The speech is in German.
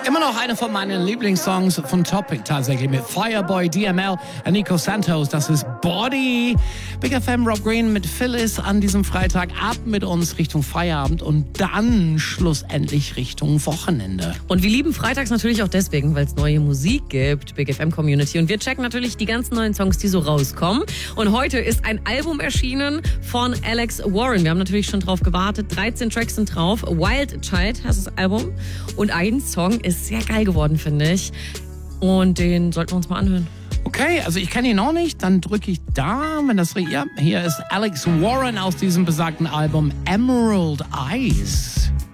Immer noch eine von meinen Lieblingssongs von Topic tatsächlich mit Fireboy, DML und Nico Santos. Das ist Body. Big FM Rob Green mit Phyllis an diesem Freitag. Ab mit uns Richtung Feierabend und dann schlussendlich Richtung Wochenende. Und wir lieben freitags natürlich auch deswegen, weil es neue Musik gibt, Big FM Community. Und wir checken natürlich die ganzen neuen Songs, die so rauskommen. Und heute ist ein Album erschienen von Alex Warren. Wir haben natürlich schon drauf gewartet. 13 Tracks sind drauf. Wild Child heißt das Album. Und ein Song ist sehr geil geworden, finde ich. Und den sollten wir uns mal anhören. Okay, also ich kenne ihn noch nicht, dann drücke ich da, wenn das ja, hier ist Alex Warren aus diesem besagten Album Emerald Eyes.